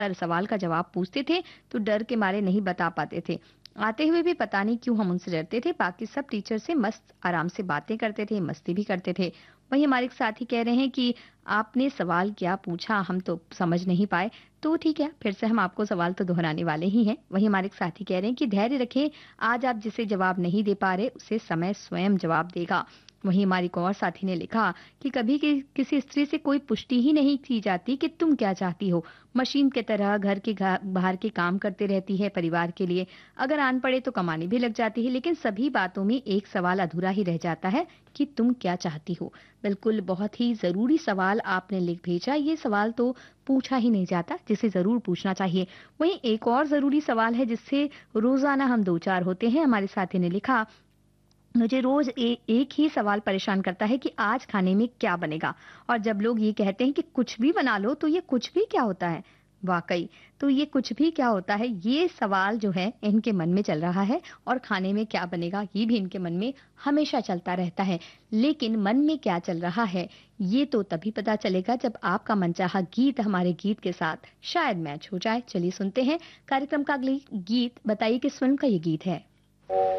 सवाल का जवाब पूछते थे तो डर के मारे नहीं बता पाते थे। आते हुए भी पता नहीं क्यों हम उनसे डरते थे। बाकी सब टीचर से मस्त आराम से बातें करते थे, मस्ती भी करते थे। वहीं हमारे एक साथी कह रहे हैं कि आपने सवाल क्या पूछा हम तो समझ नहीं पाए। तो ठीक है, फिर से हम आपको सवाल तो दोहराने वाले ही हैं। वहीं हमारे एक साथी कह रहे हैं कि धैर्य रखें, आज आप जिसे जवाब नहीं दे पा रहे उसे समय स्वयं जवाब देगा। वहीं हमारी एक और साथी ने लिखा कि कभी किसी स्त्री से कोई पुष्टि ही नहीं की जाती कि तुम क्या चाहती हो। मशीन की तरह घर के बाहर के काम करते रहती है परिवार के लिए। अगर आन पड़े तो कमाने भी लग जाती है, लेकिन सभी बातों में एक सवाल अधूरा ही रह जाता है कि तुम क्या चाहती हो। बिल्कुल, बहुत ही जरूरी सवाल आपने लिख भेजा। ये सवाल तो पूछा ही नहीं जाता, जिसे जरूर पूछना चाहिए। वहीं एक और जरूरी सवाल है जिससे रोजाना हम दो चार होते हैं। हमारे साथी ने लिखा, मुझे रोज एक ही सवाल परेशान करता है कि आज खाने में क्या बनेगा। और जब लोग ये कहते हैं कि कुछ भी बना लो, तो ये कुछ भी क्या होता है? वाकई, तो ये कुछ भी क्या होता है, ये सवाल जो है इनके मन में चल रहा है। और खाने में क्या बनेगा ये भी इनके मन में हमेशा चलता रहता है। लेकिन मन में क्या चल रहा है ये तो तभी पता चलेगा जब आपका मनचाहा गीत हमारे गीत के साथ शायद मैच हो जाए। चलिए सुनते हैं कार्यक्रम का अगली गीत। बताइए किस फिल्म का ये गीत है।